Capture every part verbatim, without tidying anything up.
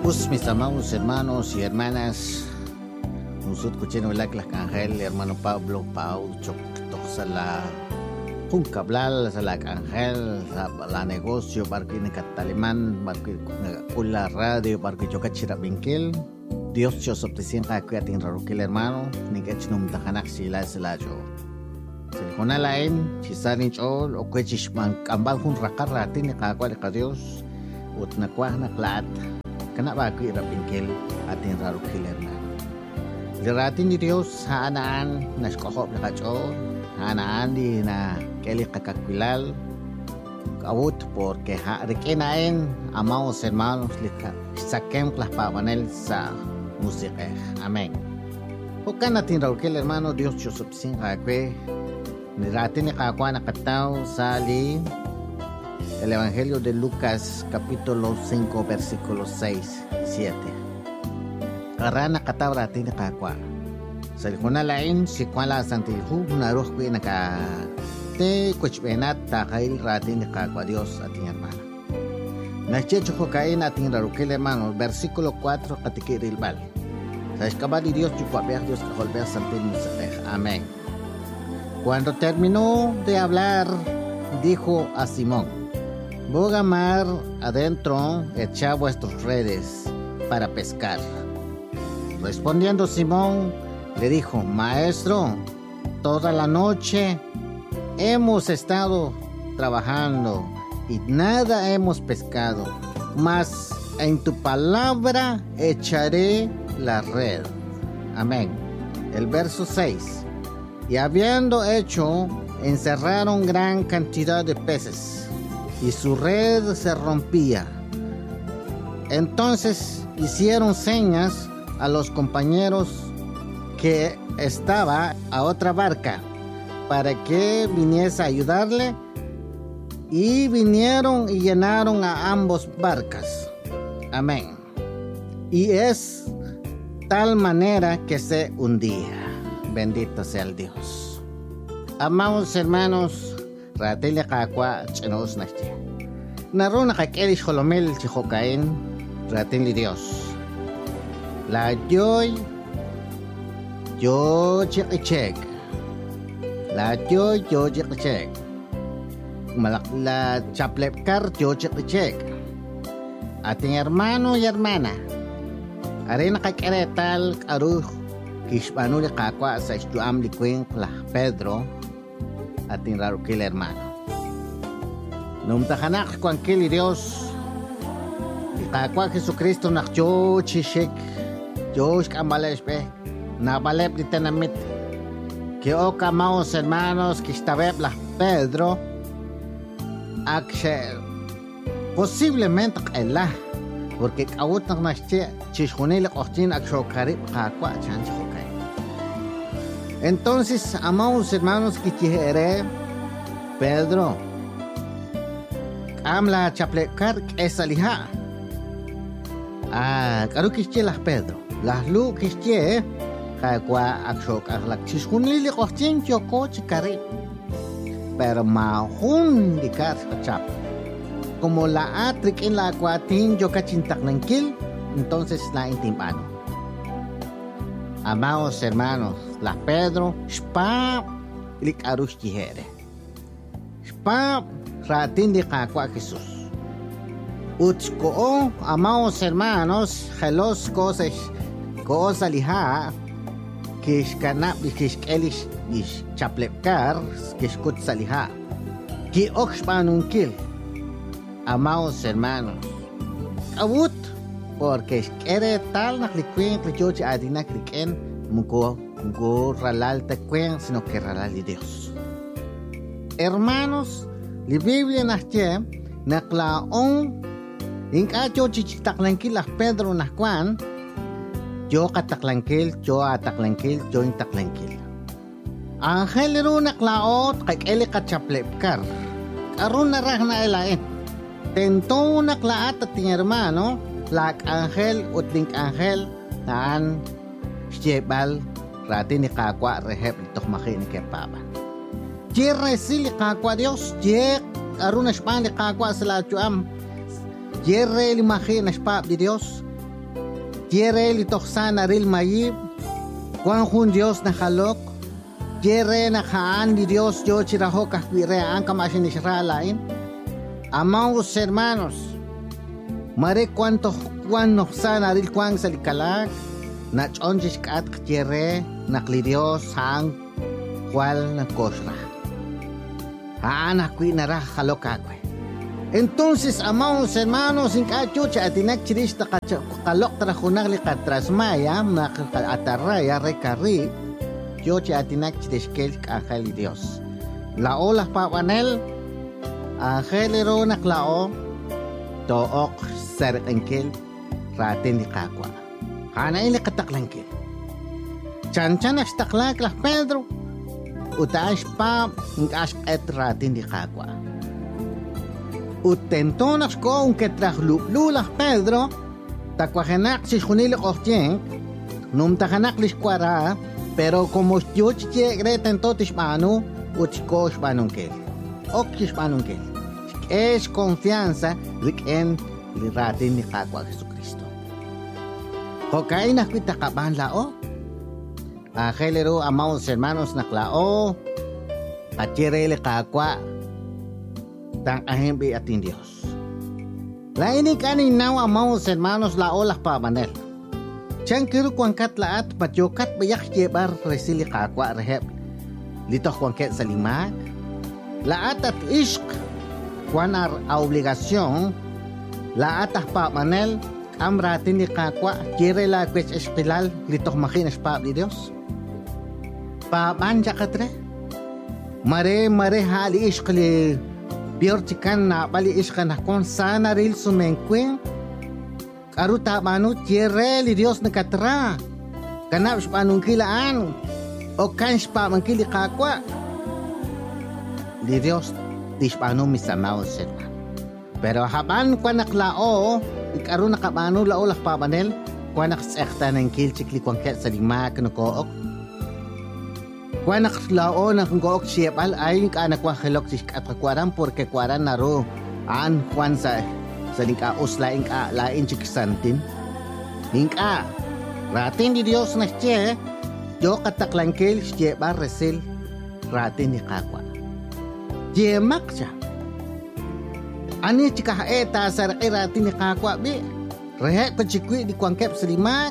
Pues mis amados hermanos y hermanas, nosotros escuchemos la Ángel, hermano Pablo, Pau, Choctosala, Juncablal, la Ángel, la negocio, barco en Catalimán, barco con la radio, barco Chocachira Binkel, Dios yo sobtecien Kakuatin Rarukel, hermano, ni que chinum tajanak si la selajo. Selhona lain, chisarin chol, o quechishman, ambal hun rakar ratin, kakwal ka Dios, ut nakwah naklat. Kenapa aku ira pingkil atin raru kiler na? Liratin di Dios hanaan na skohop na kacho, hanaan di na keli kakakwilal, kawut porque ha rekenaen amaos hermanos lika sakem klah pawanel sa musike. Amen. Hukan atin raru kiler hermano Dios chosopsin kakwe, liratin ni kakwa na kataw sa li el Evangelio de Lucas, capítulo cinco, versículos seis y siete. Karana katabra tini kakwa. Salikuna lain si kwala santihu naruh kui naka te kuchbenat takail ratin kakwa Dios ating hermana. Nachecho kain ating rarukel hermano, versículo cuatro katikiril bal. Sa escabali Dios chupabear Dios kaholbear santin musateh. Amén. Cuando terminó de hablar, dijo a Simón: Boga mar adentro, echa vuestras redes para pescar. Respondiendo Simón, le dijo: Maestro, toda la noche hemos estado trabajando y nada hemos pescado, mas en tu palabra echaré la red. Amén. El verso seis. Y habiendo hecho, encerraron gran cantidad de peces, y su red se rompía. Entonces hicieron señas a los compañeros que estaba a otra barca para que viniese a ayudarle, y vinieron y llenaron a ambos barcas. Amén. Y es tal manera que se hundía. Bendito sea el Dios. Amados hermanos, Ratele kakwa chenos naste. Narona kakelish holomel chihokain, ratenli Dios. La joy, yo chikichek. La joy, yo chikichek. Malak la chaplepkar, yo chikichek. Ating hermano y hermana. Arena kakeretal aruh kishpanuli kakwa sa istuam likwing la Pedro. Ating rarukil hermano. Numtahanak kuankili Dios. Ikakwa Jesucristo nak yo chishik. Dios kambalespe. Nabalep di tenamit. Que o kamaos hermanos que estabeb la Pedro. Akshe. Posiblemente kailah. Porque kawut nak nasche chishunil kochtin aksho karib kakwa chan chihokay. Entonces, amados hermanos, que quiere Pedro, amla chaplecar esa lija. Ah, claro que es las Pedro, las lu que es que, kakwa akshok aklak chishunli le kochin choko chikari, pero mahun dikar chap. Como la atrik en la acuatin yo cachintak nankil, entonces la intimpano. Amados hermanos, la Pedro, spa lik arush tihere. Spa ratin de kakwa Jesús. Utsko, amados hermanos, helos cosas, cosa liha, que shkanap, que shkelish, ish chaplepkar, que shkut saliha. Que oxpanunkil. Amados hermanos, awut. Porque quiere tal na cliquen que yo ya adina cliquen mugo mugo ralal te cuen sino que ralal de Dios. Hermanos, la Biblia nos dice na claon inka yo chichitaklanquil las Pedro nas cuan yo kataklanquil yo ataklanquil yo intaklanquil. Ángel ro na claot kay ele kachaplepkar. Aron na rahna elaen. Tento na klaat at hermano. Lak Angel utling Angel naan Shebal ratin ni kakwa rehep itok makin ni kepaba. Jere sili kakwa Dios je aruna shpan ni kakwa sala chuam. Jere li makin na shpab di Dios Tiere li toxan aril mayib. Juan jun Dios na halok. Tiere na haan ni Dios yo chiraho kahwire ang kamashin israelain. Amaos hermanos. Mare cuanto Juan noxan aril Juan salikalag. Nach onjish kat tiere nakli Dios hang cual na kosra. Haan akwi nara halok akwe. Entonces, amados hermanos, en cachucha atinak chirista kalok trajunak li katrasmaya, atarraya, recarri, yo atinak chirishkel ángel Dios. La ola pawanel, ángel eronak lao, took serkenkel, raten di kakwa. Hana ili kataklankel. Chan-chan ashtaklak lah Pedro, utash pa, ngash et raten di kakwa. Utentonas ko un que trajluplulas Pedro, tacuajenac si junilik ochtien, num tajanak lisquara, pero como yo chiche greta en totis manu, uchikosh manunkel. Okis manunkel. Es confianza rik en liratin ni kakwa Jesucristo. Hokaina kuitakaban lao. Angelero, amados hermanos, naklao, achirele kakwa. Tang ahembe atin Dios. La ini kanin naw amados hermanos la olah pa manel. Chan kiru kuangkat laat patyokat bayak jebar resili kakwa reheb. Lito kuangket salimak. Laat at ishq kuanar obligasyon. Laat ah pa manel amratin ni kakwa kire la kwech espilal lito makinas pa di Dios. Pa manja katre. Mare mare hali ishq li biar chikan na bali ishkan hakon sana ril sumenkwen karuta manu tiere li Dios nakatra kanap spanung kilaan o kan spa mangkili kakwa li Dios di spano misamao serma pero haban kwa naklao ikaru nakamano lao lah pa banel kwa naksekta ng kilchikli kwangket sa lima kanukook Kuan naklao na kung gook siyepal ay ka nakwa helok si at kakwaran porque kwaran naro an Juan sa sa lingka uslaing ka lain chiksantin lingka ratin di Dios na siya yo kataklangkel siyepal resil ratin ni kakwa yemak siya ani chika eta sar ratin ni kakwa bi rehe ko chikwi di kwangkep selimak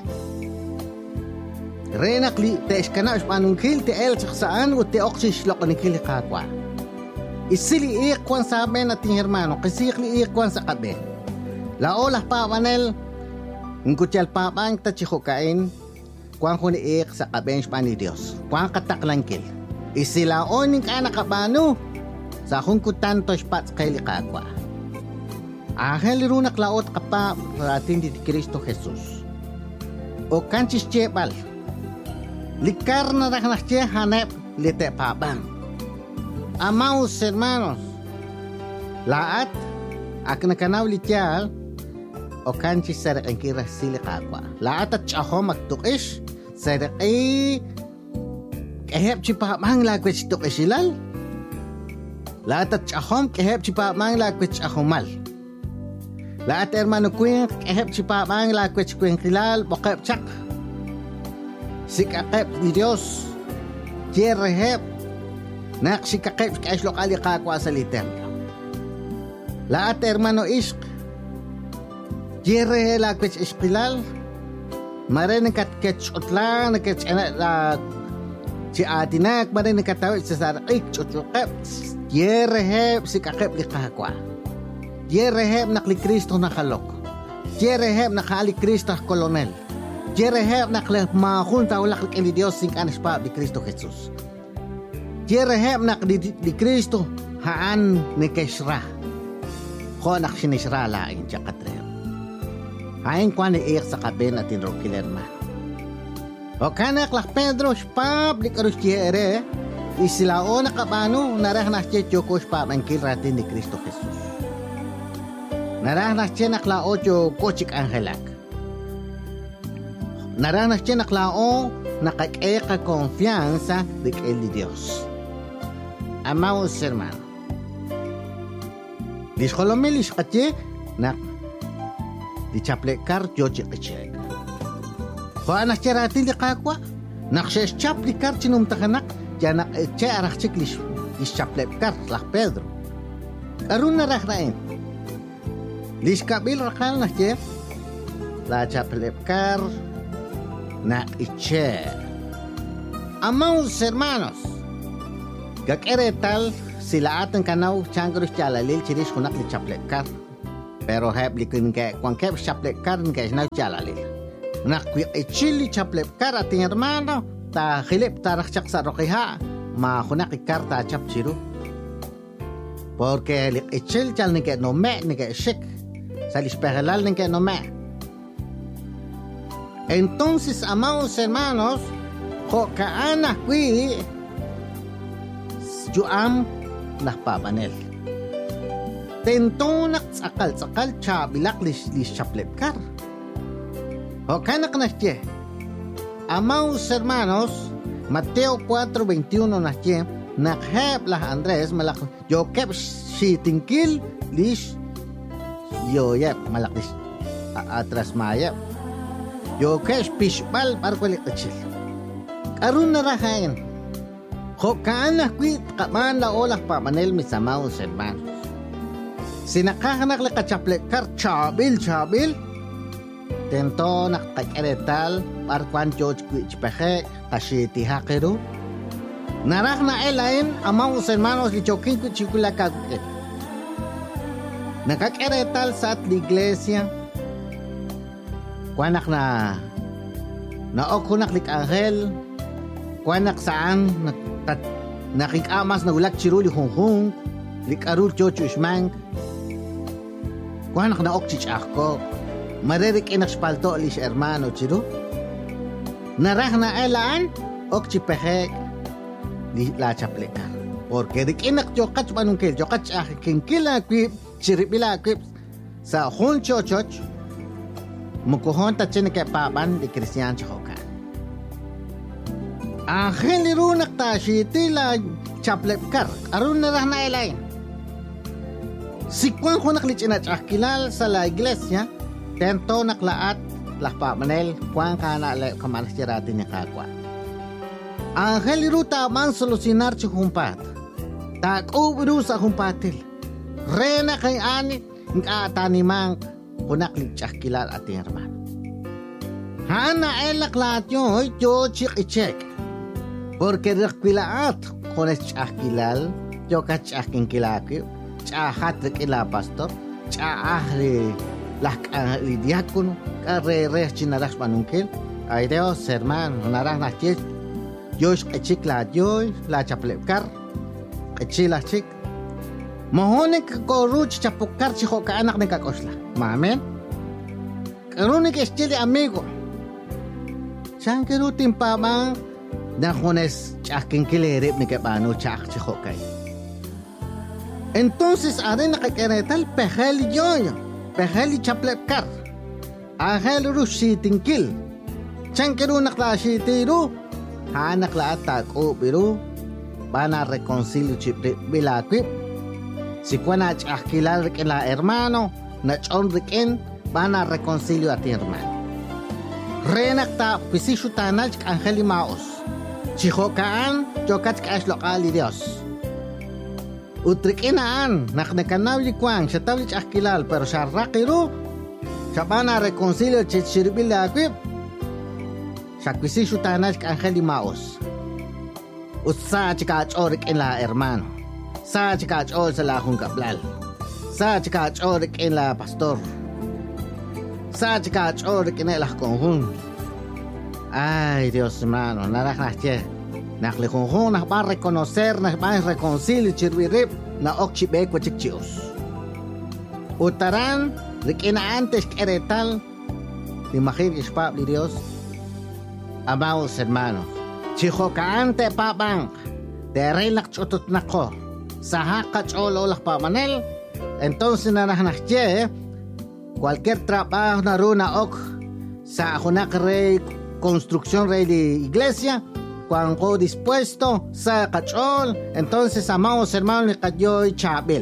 Renak li te iskana spanungkil te el saksaan o te oksish lokonikil kakwa. Isili iikwan sa amin ating hermano, kasikli iikwan sa kabe. Laolah pa manel, ngkutyal pa pang tachihokain, kuang kuni iik sa kabe spani Dios. Kuang kataklangkil. Isilaon ning kanakabano, sa kung kutanto spats kay likakwa. Ahel runak laot kapa ratin di Kristo Jesus. O kanchis chepal. Likar na naknakche hanep lite pabang. Amaos hermanos. Laat ak nakanaw lityal o kanchi sarak ang kira sili kakwa. Laat at chaho magtukish sarak ay kahep si pabang lakwet si tukish ilal. Laat at chahom kahep si pabang lakwet si ahomal. Laat hermano kwing kahep si pabang lakwet si kwing kilal bokep chak. Si kakep ni Dios kierehep nak si kakep kaislo kali kakwa sa literno laat hermano ishq kierehe la kwech ispilal mare nakat ketchotla naket la si atinak mare nakatawit sa sarik chuchukep kierehep si kakep li kakwa kierehep nakli Kristo nakalok kierehep nakali Kristo kolonel Jereheb nak mahunta ulak ni Dios sing anas pa di Kristo Jesus. Jereheb nak di, di Kristo haan ni Kesra. Ko nak sinisra lain siya katreo. Hain kwa ni iyak sa kaben at tinro kilerma. O kanak lak Pedro spab di karus jere isilao na kabano narah na siya choko spab ang kilratin ni Kristo Jesus. Narah na siya naklao choko chik angelak. Naranas siya naklao nakakeka konfiansa de el de Dios. Amaos hermano. Disjolomelis katye nak di chaplekar yo chikachek. Juana Cheratin de Caqua, Naxesh Chaplicar Chinum Tajanak, Janak Cherachiklish, Ischaplepcar, La Pedro. Aruna Rajain. Lishkabil Rajan Nache, La Chaplepcar, Na Iche. Amados hermanos, Gakere tal, si la atan canau, Changros Chalalil Chirish Hunakli Chaplepcar, pero Hablikin Quankep Chaplepcar, Gajna Chalalil. Nakwi Chili Chaplepcar at hermano, ta Hilip Tarachak sa Rokiha, ma Hunakikar ta Chapchiru. Porque el Echil Chal Nike no me, Nike Shik, Salisperelal Nike no me. Entonces, amados hermanos, Jocaana Qui, Juam las Papanel. Tentonak Sakal Sakal Chabilak Lish Chaplepcar. Jocanak Nasye. Amados hermanos, Mateo cuatro veintiuno Nasye, Nakheb las Andrés Malak, Yo Kep Shitinkil Lish Yo Yep Malak Lish Atras Maya. Yo Kesh Pishbal Barqueli Achil. Karun na rahain. Jokaan na kwit kaman la olah pa manel mis amados hermanos. Sinakahanak le kachaplekar chabil chabil. Tento nakakaretal parkwan George kwit pehe kashiti hakeru. Narah na elain amados hermanos lichokin kwit chikula kagukit. Nakakaretal sa at iglesia. Kuanak na naokunak lik Angel, kuanak saan nakikamas na ulak chiruli hunghung, lik arul chocho ismang, kuanak na okchich ako, maririk inak spalto alis hermano chiru, narah na elaan, okchi pehek, li la chaplekar, porque rik inak jokach manungkil, jokach akin kila kwip, chiripila kwip, sa hun chochoch, Mukuhon ta chine ke paban di Christian choka. Angel irunak ta shiti la chaplepkar. Arun na rah na elain. Sikwan ko naklich ina chakilal sa la iglesia. Tento naklaat lah pamanel kwan kana le kamalas tirati ni kakwa. Angel iruta man solucionar chihumpat. Tak ubiru sa humpatil. Rena kay anit nga tanimang Kunaklik chakilal ating hermano. Hana elak lahat yun, yo chik ichek. Porque rakwilaat, kunes chakilal, yo ka chaking kilaki, chahat rekila pastor, chahli lakang lidiakuno, kare res chinaras manungkil, ay Dios hermano, narang nachit, yo ichik lahat yun, la chaplepkar, ichila chik, Mahonik koruch chapukar chiho ka anak ni kakosla. Mamen? Karunik estili amigo. Chan kerutin pa mang na hunes chakin kilerip ni kapano chak chiho kay. Entonces arin nakikeretal pehel yoyo. Pehel chaplepkar. Ahel rushi tinkil. Chan keru naklashi tiru. Hanak la atak o biru. Bana reconcilio chip bilakwip. Si cuana chakilal que la hermano, na chon riken, van a reconcilio a ti hermano. Renakta, pisishu tanach angeli maos. Chihokaan, chokach kash lokal Dios. Utrikinaan, naknekanaw likwang, siyatabli chakilal, pero siya rakiru, siya van a reconcilio chichirbil la akwip. Siya pisishu tanach angeli maos. Utsa chikach orik en la hermano. Sa chikach ol sa la kablal. Sa chikach orik en la pastor. Sa chikach orik en la konjun. Ay, Dios hermano, nada nache. Nakle konjun nak ba reconocer, nak ba reconcilio chirwirip na okchibe ko chikchios. Utaran, rikina antes keretal, imagine ispabli Dios. Amados hermanos, chihokaante papang, de relak chotot nako. Sahakach ololak pa manel, entonces nanahnache, cualquier trabajo na runa ok sa hunak rey construcción rey de iglesia, cuando dispuesto sa kachol, entonces amados hermanos ni kayoy chabil,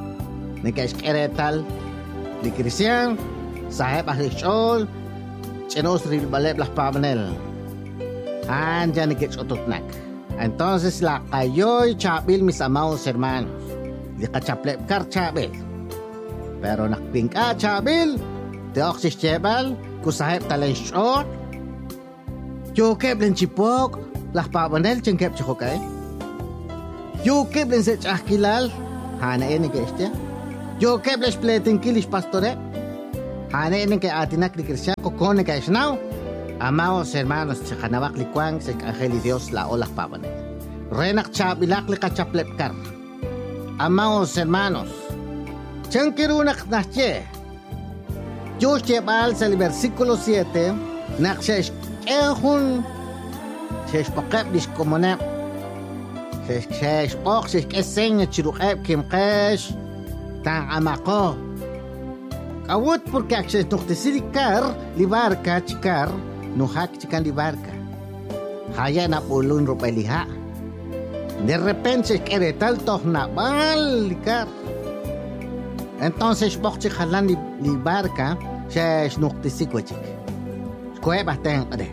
ni kaiskeretal, ni cristian, saheb ahlichol, chenos ril balep las pabanel. Anja ni ketototnak. Entonces la kayoy chabil mis amados hermanos. Di kachaplep kar chabil. Pero nakpingka chabil. Teoksis chebal. Kusahep talenshot. Yukep len chipok. Las pabanel chengkep chukokay. Yukep len se chakilal. Hana ene ke este. Yukep les pletin kilis pastore. Hana ene ke atinak ni Cristian kokone ka isnaw. Amados hermanos, chakanawak likwang sa Angel y Dios la olah pabanel. Renak chabilak li kachaplepkar. Amados hermanos, chankirunak nasye. Dios chebal sa versículo siete, nakshesh ehun, shesh pakep dish komonep, shesh shesh ok, shesh keseng chirukep kimkesh, tang amako. Kawut porque akses nuktisirikar, libarka chikar, nuhak chikan libarka. Haya na pulun rupeliha. De repente quiere tal tohna bal likar. Entonces bok chikalan libarka, shesh nuktisikochik. Kueba ten ade.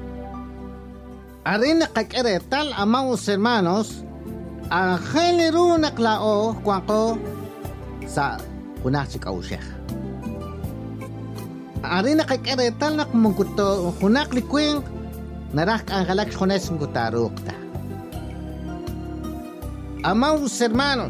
Arina kakere tal amados hermanos, angeliru naklao kwako sa kunachik aushech. Arina kakere tal nak mungkuto hunak likwing narak angalak jones ngutarukta. Amados hermanos,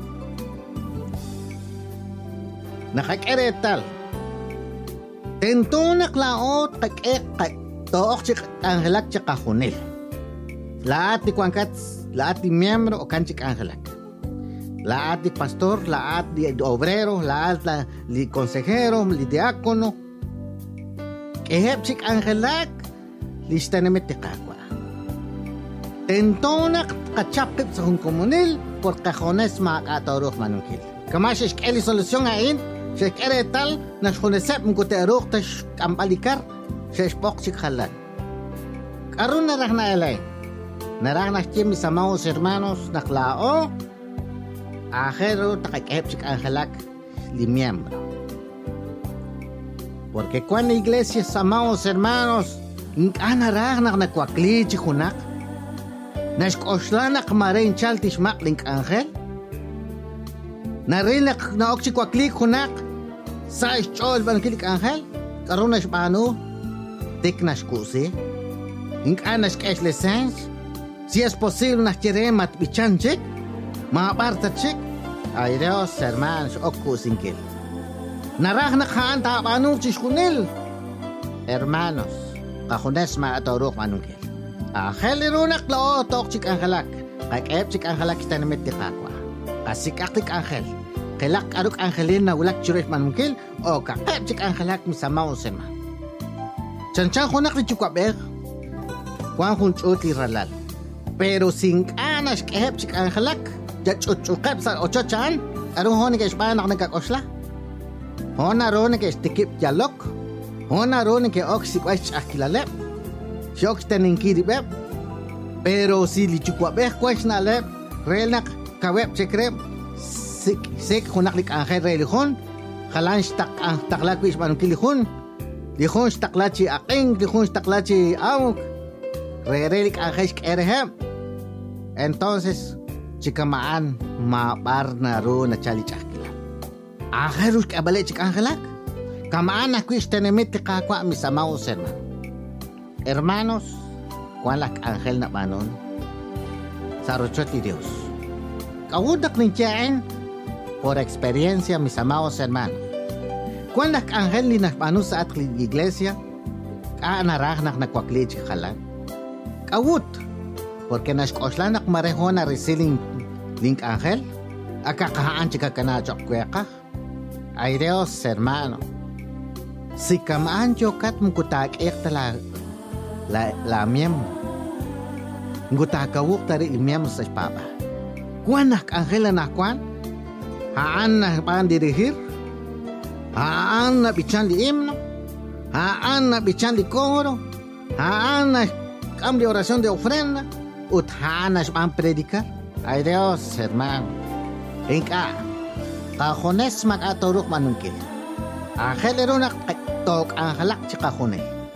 nakakere tal tentunak laot kakek kak took chik angalak chika hunil. Laat di kwangkat, laat di miembro o kanchik angalak. Laat di pastor, laat di obrero, laat di consejero, di diácono. Kehep chik angelak lista na metikakwa. Tentonak kachapkip sa kong komunil por kajones makakatorok manungkil. Kamashish keli solusyon ngayon, shek ere tal na shunesep mkuterok tash kampalikar, shesh pok chik halan. Karun narah na elay, narah na chim mis amados hermanos naklao, ajero takakehep chik angelak li miembro. Porque cuando iglesias, amados hermanos, anarag nak nakwakli chikunak, nashkoslanak marin chaltish maklink angel, narinak na okchikwakli kunak, sa ischol bankilik angel, karunash pano, tiknash kusi, ink anash kesh lesens, si es posible nas chiremat bichanchik, maapartachik, ay Dios hermanos, okusinkil. Narah na kaan tapanong chishkunil. Hermanos, kahunes maatorok manungkil. Angel irunak lao tok chik angelak. Kakep chik angelak kita namit tikakwa. Kasikaktik angel. Kilak aruk angelin na ulak churek manungkil. O kakep chik angelak misamaw sema. Chanchan hunak ni chukwabek. Kwan hun chuti ralal. Pero sing anas kakep chik angelak. Jat chuchukep sa ochochan. Arung honik espanak nagkakosla. Hona rone ke stikip jalok, hona rone ke oxikwaich akilalep, shok teninkiri beb, pero si li chukwabeh kwaich na lep, relnak kaweb chekrep, sik sik hunak lik angel relihon, halan stak ang taklakwis manukilihon, lihon staklachi aking, lihon staklachi amuk, rerelik angel erehem. Entonces, chikamaan mabar na ro na chalich akila. Ajerus que abale chik angelak. Kamana kuis tenemete kakwa misamaos hermano. Hermanos, kuan lak angel na manon. Sarochot y Dios. Kawudak ninchain por experiencia misamaos hermanos. Kuan lak angel ni nakmano sa atli iglesia. Kaanarah nak nakwakli chik halan. Kawut. Porque nashkoslan nak marehona resiling link angel. Akakahaan chika kanachok kwekah. Ay Dios, hermano. Si kamaan chokat mkutak ekta la la la miembro. Ngutakawuk tari miembro sa papa. Kuanak angela na kuan. Haan na pan dirigir. Haan na bichan di himno. Haan na bichan di coro. Haan na cam de oración de ofrenda. Ut haan na pan predicar. Ay Dios, hermano. Inka. Kajones mag-aturok manungkil. Angel erunak tok angelak si kajones.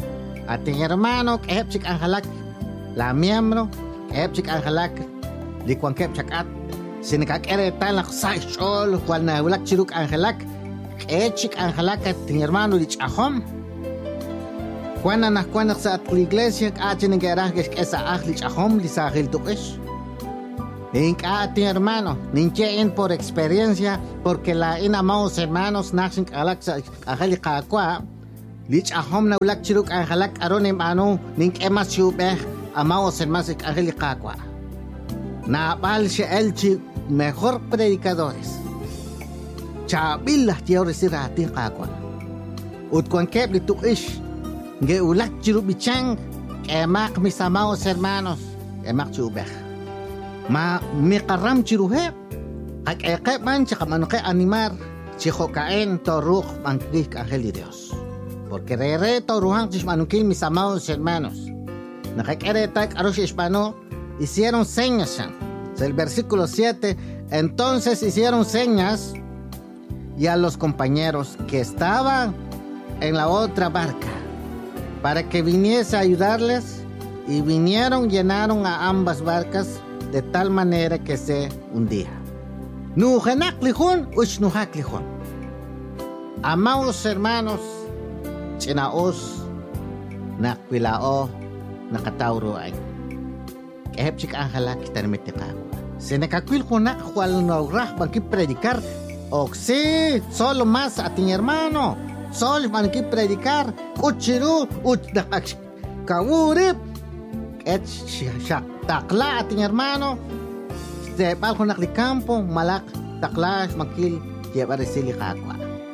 Ating hermano, kehepchik anjalak, la miembro, kehepchik anjalak, likuan kehepchak at, sinikakere talak sa ishol, kual na ulak chiruk anjalak, kehepchik anjalak ating hermano lich ahom. Kuana na kuana sa at iglesia, kachin ng gerah gesh kesa ah lich ahom, lisahil tukish. Ink ating hermano, ninchein por experiencia, porque la inamaos hermanos naxing alak sa ahali kakwa, lich ahom na ulak chiruk anjalak aronim ano ning emas shubeh amaos hermanos angeli kakwa. Na bal she elchi mejor predicadores. Chabilah tiyor siratin kakwa. Ut kon kep li tuish nge ulak chiruk bichang emak misamaos hermanos emak shubeh. Ma mikaram chiruhe ak eke man chaka manuke animar chiho kaen toruk mangkik angeli Dios. Porque rereto ruhang chismanukin mis amados hermanos. Nakakeretak arosh hispano hicieron señas. El versículo siete. Entonces hicieron señas y a los compañeros que estaban en la otra barca para que viniese a ayudarles, y vinieron, llenaron a ambas barcas de tal manera que se hundía. Nuhanak lihon uch nuhak lihon. Amados hermanos, chinaos nakpilao nakatauro ay kehepchik anjalak termitikako sinakakwil ko na kwal no rah bangki predicar oxi solo más ating hermano solo bangki predicar kuchiru ut nakak kawurip et sha takla ating hermano ste bal ko nakli campo malak takla makil llevar sili kakwa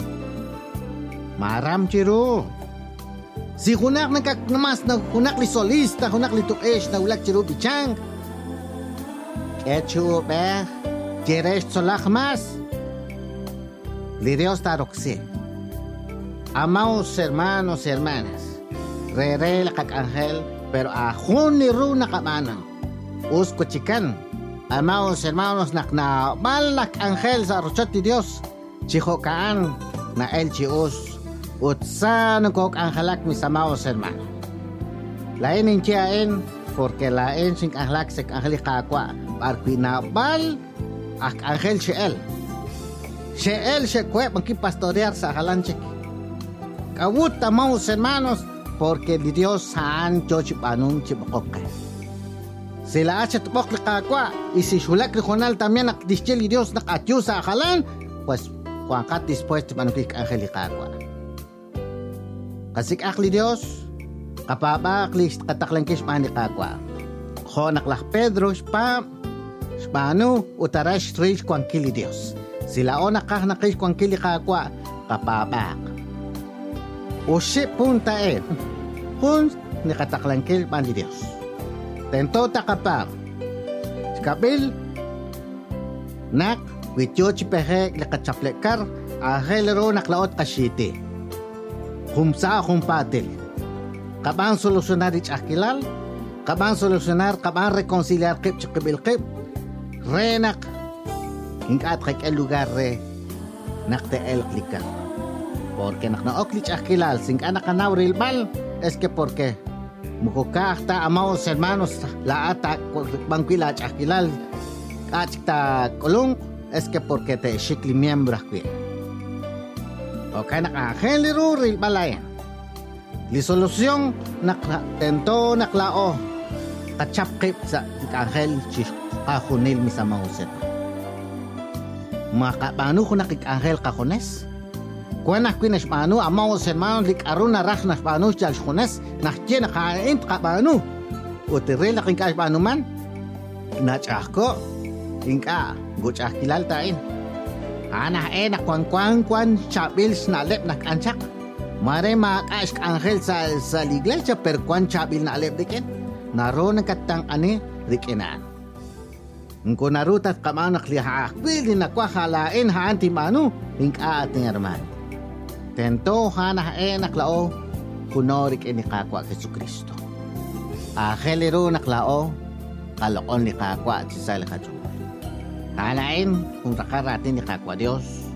maram chiru. Si hunak nagkaknamas na hunak li solista, hunak li tuesh na ulak chiru bichang. Kechu be, jeresh solak mas. Li Dios taroksi. Amaos hermanos y hermanas, re-re la kak angel, pero ahun ni ru nakamana. Usko chikan, amaos hermanos nakna malak angel sa rochot ni Dios. Chihokaan na el chius. Utsa nagkok anjalak mis amados hermanos. Lain inchiain porque lain sing anjalak sek anjeli kakwa par pinabal ak anjel sheel. Sheel shekwe bangki pastorear sa halanchik. Kawut amados hermanos porque Dios saan chochi panung chipokok. Sila acha tupok li kakwa y si shulak rijonal también ak discheli Dios nak atyu sa halan pues kuangkat dispuesto manukik anjeli kakwa. Kasik akli Dios, kapaba akli kataklangkis mani kakwa. Ho naklah Pedro spa spano utarash trish kwangkili Dios. Sila o nakah nakish kwangkili kakwa kapaba. Ushi punta e. Hun ni kataklangkil mani Dios. Tento takapag. Skabil nak wityochi pehe lakachaplekar ahelero naklaot kashiti. Humsa humpatil. Kabang solusyonar ich akilal, kabang solusyonar, kabang reconciliar kip chikabil kip. Renak hingat kay el lugar re nakte el klikar. Porque nak naok lich akilal sing anak kanaw rilbal es que porque mukukakta amaos hermanos la ata bangkila akilal kachta kolong es que porque te shikli miembro akwi. O kaya nakaheliru rin balay. Li solusyon nakatento naklao kachapkip sa angel kahunil misamauset. Makapano ko nakikangel kahunes? Kuan nakwinas pano amaos hermano lik aruna rak nas pano chal hunes nakje nakaint kapano. Utiril nakikas pano man nachako inka guchak kilal tain. Ana e na kwan kwan kwan chabil snalep nak anchak. Mare makash angel sa sa iglesia per kwan chabil na alep dikin. Naroon katang ani dikinan. Ngko narutat kamanak liha akbil na kwa halain ha anti manu ing ating hermano. Tento hana e naklao kunorik ini kakwa Jesucristo. Ahelero naklao kalokon ni kakwa sisal kajung. Halain kung takaratin ni kakwa Dios.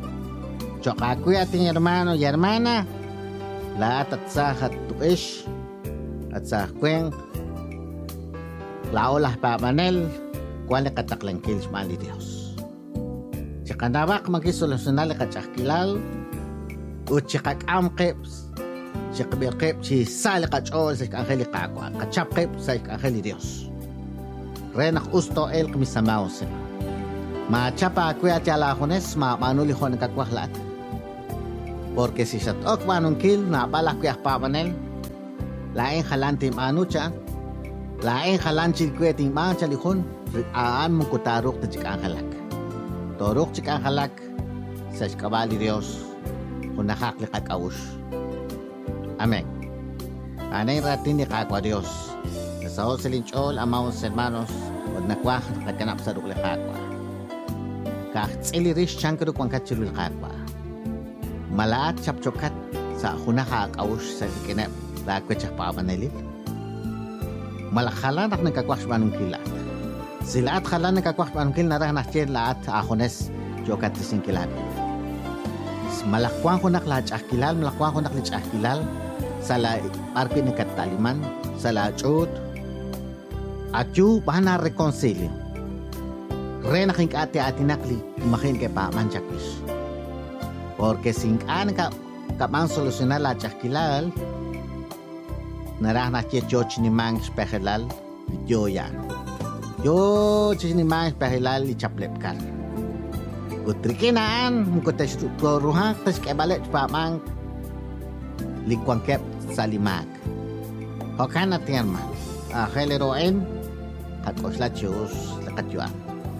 Chokakwi ating hermano y hermana lahat at sahat tuish at sa kweng laolah pa manel kuan kataklangkil mali Dios. Tsaka nawak magisolusyonar kachakilal o tsaka amkep tsaka birkep si sali kachol sa angel kakwa kachapkep sa angel Dios. Renak usto el kamisamaw sila. Machapa kuya tiyala kones ma manuli ko nagkakwahlat. Porque si sa tok manungkil na balak kuya pa manel laing halantim anu cha laing halantin kuya ting man cha likon aan mong kutarok na chika halak. Torok chika halak sa kabali Dios kung nakaklikat kaush. Amen. Anay ratin ni kakwa Dios. Sa hoselinchol amaw sa hermanos od nakwah nakaganap sa dukle kakwa. Kahtsili rish chankero kwang kachilul kakwa. Malaat chapchokat sa hunaka kaush sa kinep lakwa cha pamanelil. Malakhala nak nagkakwah manung kilat. Sila at khala nagkakwah manung kil narang nakchen laat ahones jokat sing kilat. Malakwang ko naklat akilal malakwang ko naklit akilal sala parpi ng kataliman sala chot Atyu bahana reconcilio. Rena king ate ati nakli makin ke pa manchakis. Porque sin an ka kapang solucionar la chakilal narah na che joch ni mang spehelal yo yan. Yo chis ni mang spehelal li chaplep kan. Kutrikinaan mukutash ko ruhak tas ke balet pa mang li kwangkep salimak. Hokana tianma. Ah heleroen kakoslatchos lakatyuan.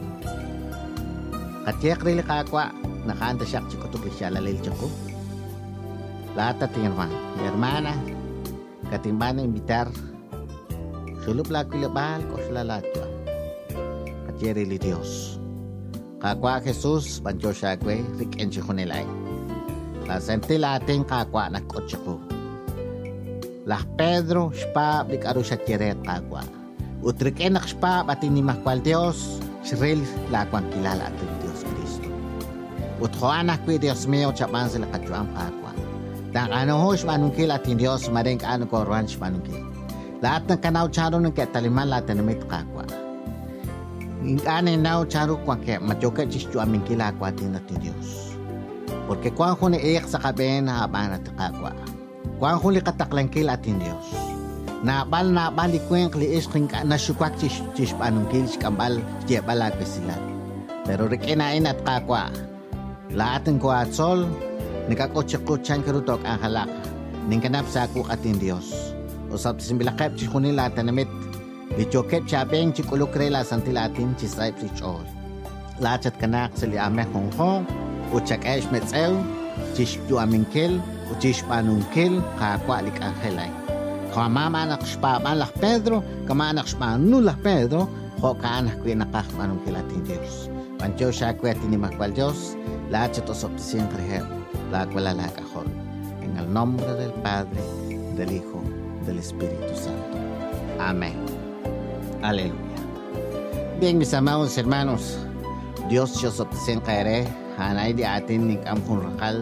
Katyek rili kakwa nakanta siya chikutuk siya lalil chako. Lahat at tingin man, hermana, katimbana imbitar, sulup laki lebal koslalatchua. Katyek rili Dios. Kakwa Jesus banjo siya kwe rik enchi kunilay. La sentila ating kakwa nakotchako. Lah Pedro spa bikaru siya tiret kakwa. Utrik enak spa batin ni makwal Dios, Israel lakwang kilala ating Dios Kristo. Uthoanak kwi Dios meo chapan sila kachuang kakwa. Dang ano ho shmanungkil ating Dios maring ano korwan shmanungkil. Lahat ng kanaw charo ng ketaliman lahat na namit kakwa. Ingane naw charo kwang ke matyoka chischu aming kilakwa ating ating Dios. Porque kwang ko ni iyak sa kaben haban at kakwa. Kwang ko li kataklangkil ating Dios. Nabal nabal ikweng kliis king nasukwak chis chis panungkil kambal je balag sila. Pero rikinain at kakwa. Lahat ng kuatsol nikakotsekotsan karutok ang halak. Ning kanap sa ako ating Dios. Usap simbilakap chis kunila tanamit. Lichokep chabeng chikulukrela santilatin chisraip chichol. Lachat kanak sili ame hong hong. Uchak esh metsew. Chis ju amingkil. Uchis panungkil kakwa lik ang helay. Kamama anak spa malah Pedro, kama anak spa nulah Pedro, kok ka anak kwe nakah manong kilating Dios. Pancho siya kwe tinimakwal Dios, lahat ito sopsiyang krehep, lahat wala lakahol. En el nombre del Padre, del Hijo, del Espíritu Santo. Amén. Aleluya. Bien, mis amados hermanos, Dios siya sopsiyang kare, hanay di atin ning amkong rakal,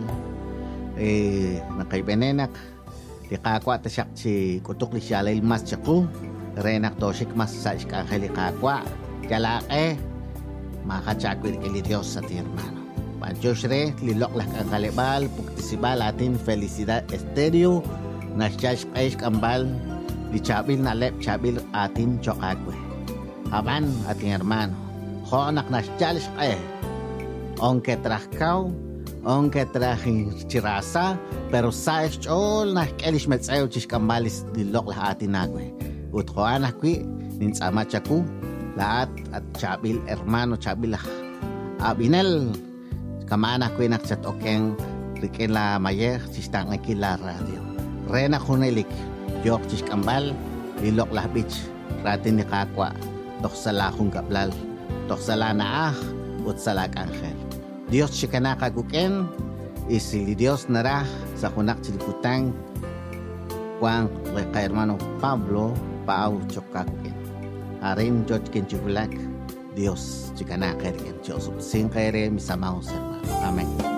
eh, nakaibenenak, di kakwa ta siya si kutuk li siya layil mas siyaku renak to siya mas sa iskakali kakwa kalake makachakwi kili Dios sa ti hermano panchos re lilok lak ang kalibal puktisibal atin felicidad estéreo na siya iskaisk kambal di chabil na lep chabil atin chokakwe aban ating hermano honak na siya iskay onke trakaw Onke trahin chirasa, pero sa echol na kelish metsayo chish kamalis dilok lahat nagwe. Uthoan akwi ninsama chaku lahat at chabil hermano chabil abinel kamana kwi nakchat okeng riken la mayer chish tang akila radio. Rena kunelik jok chish kambal dilok lah beach ratin ni kakwa toksala kung kablal toksala na ah ut salak angel. Dios chikanaka kuken isili Dios narah sa kunak chiliputang kwang kay hermano Pablo pau chokakuken arin jot ken chulak Dios chikanaka ken Dios sin kay re misamaw sa amen.